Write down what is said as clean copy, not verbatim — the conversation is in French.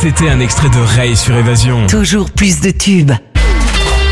C'était un extrait de Ray sur Évasion. Toujours plus de tubes.